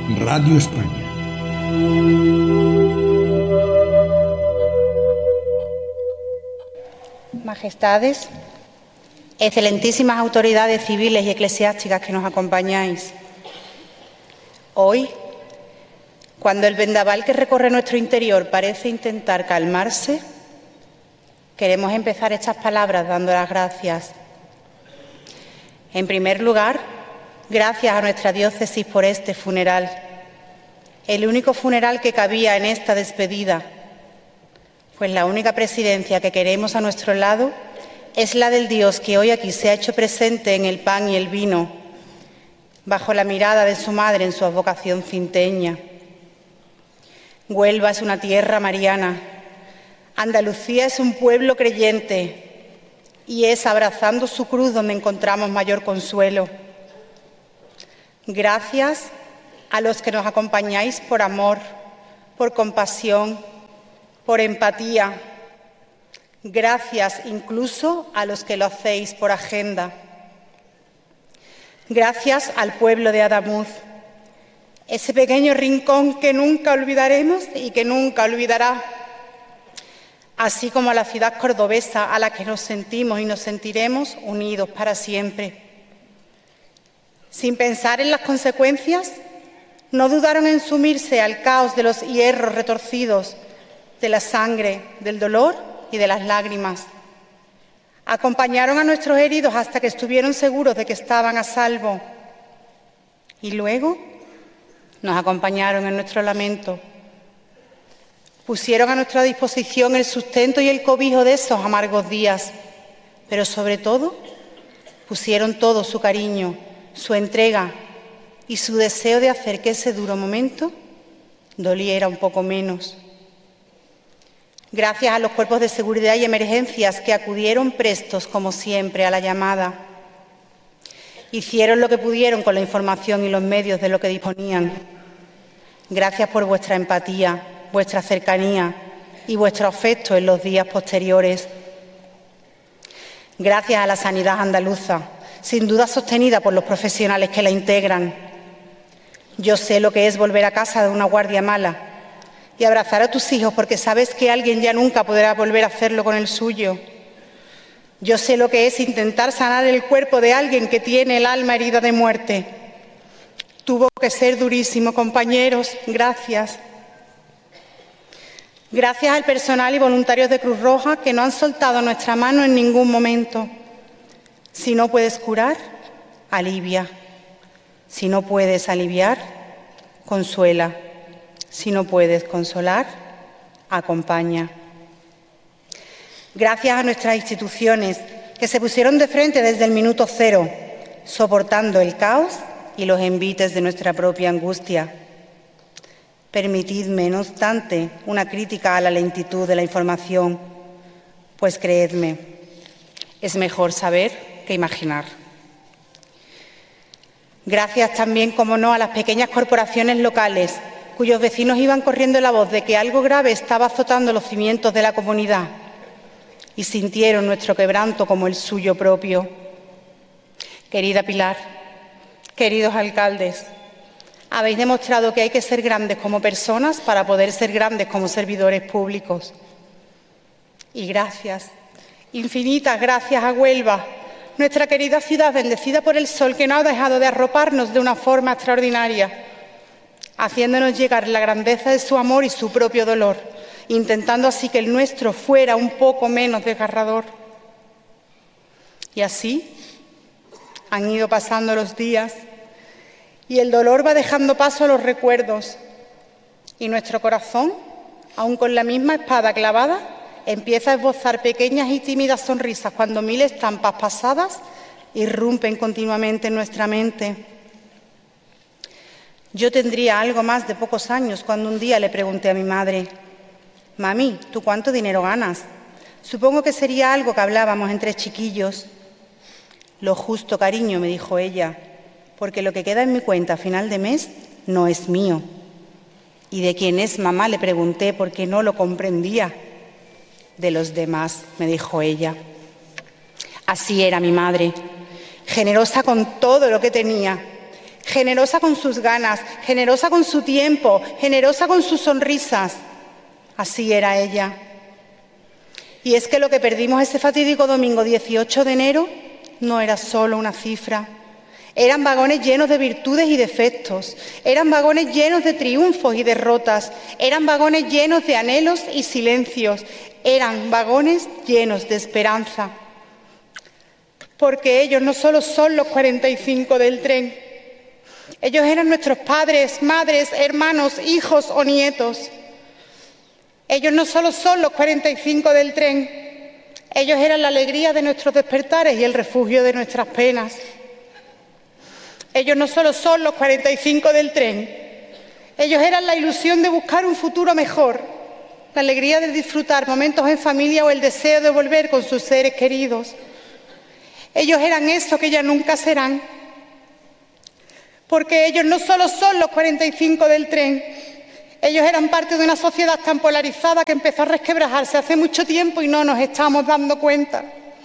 Radio España. Majestades, excelentísimas autoridades civiles y eclesiásticas que nos acompañáis. Hoy, cuando el vendaval que recorre nuestro interior parece intentar calmarse, queremos empezar estas palabras dando las gracias. En primer lugar, gracias a nuestra diócesis por este funeral, el único funeral que cabía en esta despedida, pues la única presidencia que queremos a nuestro lado es la del Dios que hoy aquí se ha hecho presente en el pan y el vino, bajo la mirada de su madre en su advocación cinteña. Huelva es una tierra mariana, Andalucía es un pueblo creyente y es abrazando su cruz donde encontramos mayor consuelo. Gracias a los que nos acompañáis por amor, por compasión, por empatía. Gracias incluso a los que lo hacéis por agenda. Gracias al pueblo de Adamuz, ese pequeño rincón que nunca olvidaremos y que nunca olvidará, así como a la ciudad cordobesa a la que nos sentimos y nos sentiremos unidos para siempre. Sin pensar en las consecuencias, no dudaron en sumirse al caos de los hierros retorcidos, de la sangre, del dolor y de las lágrimas. Acompañaron a nuestros heridos hasta que estuvieron seguros de que estaban a salvo. Y luego nos acompañaron en nuestro lamento. Pusieron a nuestra disposición el sustento y el cobijo de esos amargos días, pero sobre todo pusieron todo su cariño, su entrega y su deseo de hacer que ese duro momento doliera un poco menos. Gracias a los cuerpos de seguridad y emergencias que acudieron prestos, como siempre, a la llamada. Hicieron lo que pudieron con la información y los medios de lo que disponían. Gracias por vuestra empatía, vuestra cercanía y vuestro afecto en los días posteriores. Gracias a la sanidad andaluza, sin duda sostenida por los profesionales que la integran. Yo sé lo que es volver a casa de una guardia mala y abrazar a tus hijos porque sabes que alguien ya nunca podrá volver a hacerlo con el suyo. Yo sé lo que es intentar sanar el cuerpo de alguien que tiene el alma herida de muerte. Tuvo que ser durísimo, compañeros. Gracias. Gracias al personal y voluntarios de Cruz Roja que no han soltado nuestra mano en ningún momento. Si no puedes curar, alivia. Si no puedes aliviar, consuela. Si no puedes consolar, acompaña. Gracias a nuestras instituciones que se pusieron de frente desde el minuto cero, soportando el caos y los envites de nuestra propia angustia. Permitidme, no obstante, una crítica a la lentitud de la información, pues creedme, es mejor saber que imaginar. Gracias también, como no, a las pequeñas corporaciones locales, cuyos vecinos iban corriendo la voz de que algo grave estaba azotando los cimientos de la comunidad y sintieron nuestro quebranto como el suyo propio. Querida Pilar, queridos alcaldes, habéis demostrado que hay que ser grandes como personas para poder ser grandes como servidores públicos. Y gracias, infinitas gracias a Huelva, nuestra querida ciudad bendecida por el sol que no ha dejado de arroparnos de una forma extraordinaria, haciéndonos llegar la grandeza de su amor y su propio dolor, intentando así que el nuestro fuera un poco menos desgarrador. Y así han ido pasando los días y el dolor va dejando paso a los recuerdos y nuestro corazón, aun con la misma espada clavada, empieza a esbozar pequeñas y tímidas sonrisas cuando mil estampas pasadas irrumpen continuamente en nuestra mente. Yo tendría algo más de pocos años cuando un día le pregunté a mi madre: «Mami, ¿tú cuánto dinero ganas?» Supongo que sería algo que hablábamos entre chiquillos. «Lo justo, cariño», me dijo ella, «porque lo que queda en mi cuenta a final de mes no es mío». «¿Y de quién es, mamá?», le pregunté porque no lo comprendía. «De los demás», me dijo ella. Así era mi madre, generosa con todo lo que tenía, generosa con sus ganas, generosa con su tiempo, generosa con sus sonrisas. Así era ella. Y es que lo que perdimos ese fatídico domingo 18 de enero no era solo una cifra. Eran vagones llenos de virtudes y defectos, eran vagones llenos de triunfos y derrotas, eran vagones llenos de anhelos y silencios, eran vagones llenos de esperanza. Porque ellos no solo son los 45 del tren, ellos eran nuestros padres, madres, hermanos, hijos o nietos. Ellos no solo son los 45 del tren, ellos eran la alegría de nuestros despertares y el refugio de nuestras penas. Ellos no solo son los 45 del tren, ellos eran la ilusión de buscar un futuro mejor, la alegría de disfrutar momentos en familia o el deseo de volver con sus seres queridos. Ellos eran eso que ya nunca serán, porque ellos no solo son los 45 del tren, ellos eran parte de una sociedad tan polarizada que empezó a resquebrajarse hace mucho tiempo y no nos estamos dando cuenta.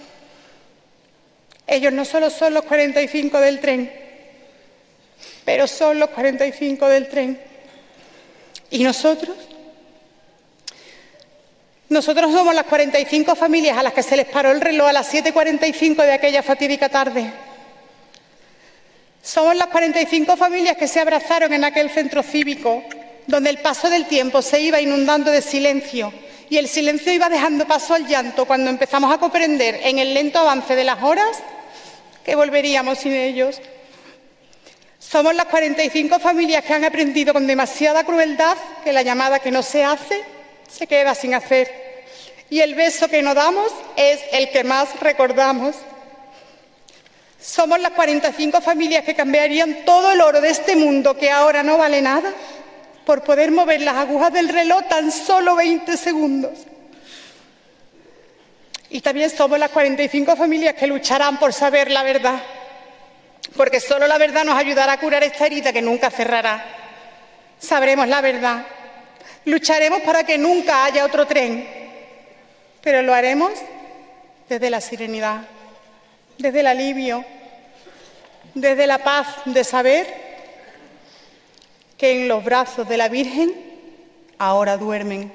Ellos no solo son los 45 del tren, pero son los 45 del tren. ¿Y nosotros? Nosotros somos las 45 familias a las que se les paró el reloj a las 7:45 de aquella fatídica tarde. Somos las 45 familias que se abrazaron en aquel centro cívico, donde el paso del tiempo se iba inundando de silencio y el silencio iba dejando paso al llanto cuando empezamos a comprender en el lento avance de las horas que volveríamos sin ellos. Somos las 45 familias que han aprendido con demasiada crueldad que la llamada que no se hace se queda sin hacer y el beso que no damos es el que más recordamos. Somos las 45 familias que cambiarían todo el oro de este mundo que ahora no vale nada por poder mover las agujas del reloj tan solo 20 segundos. Y también somos las 45 familias que lucharán por saber la verdad, porque solo la verdad nos ayudará a curar esta herida que nunca cerrará. Sabremos la verdad, lucharemos para que nunca haya otro tren, pero lo haremos desde la serenidad, desde el alivio, desde la paz de saber que en los brazos de la Virgen ahora duermen.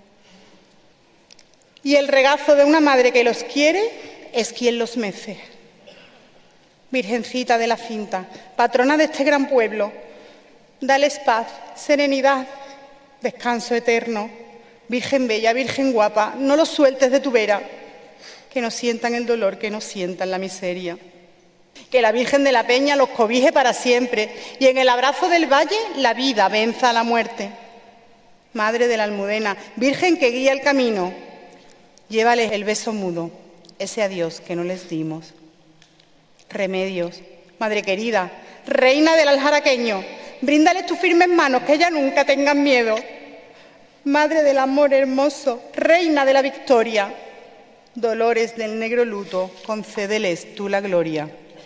Y el regazo de una madre que los quiere es quien los mece. Virgencita de la Cinta, patrona de este gran pueblo, dales paz, serenidad, descanso eterno. Virgen bella, Virgen guapa, no los sueltes de tu vera, que no sientan el dolor, que no sientan la miseria. Que la Virgen de la Peña los cobije para siempre y en el abrazo del valle la vida venza a la muerte. Madre de la Almudena, Virgen que guía el camino, llévales el beso mudo, ese adiós que no les dimos. Remedios, Madre querida, Reina del Aljaraqueño, bríndales tus firmes manos que ya nunca tengan miedo. Madre del amor hermoso, Reina de la victoria, Dolores del negro luto, concédeles tú la gloria.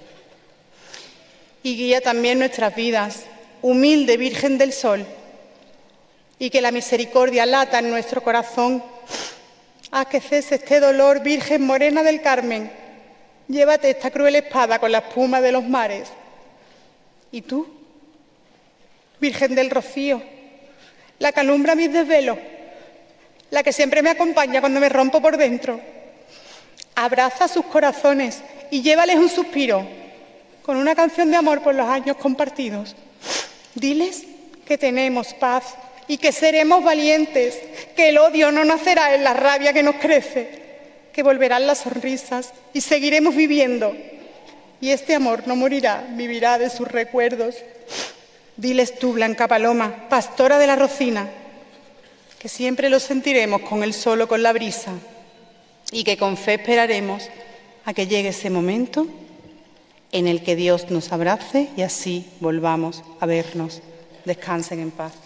Y guía también nuestras vidas, humilde Virgen del Sol, y que la misericordia lata en nuestro corazón. Haz que cese este dolor, Virgen morena del Carmen, llévate esta cruel espada con la espuma de los mares. ¿Y tú, Virgen del Rocío, la que alumbra mis desvelos, la que siempre me acompaña cuando me rompo por dentro? Abraza sus corazones y llévales un suspiro, con una canción de amor por los años compartidos. Diles que tenemos paz y que seremos valientes, que el odio no nacerá en la rabia que nos crece, que volverán las sonrisas y seguiremos viviendo. Y este amor no morirá, vivirá de sus recuerdos. Diles tú, Blanca Paloma, pastora de la Rocina, que siempre lo sentiremos con el sol o con la brisa y que con fe esperaremos a que llegue ese momento en el que Dios nos abrace y así volvamos a vernos. Descansen en paz.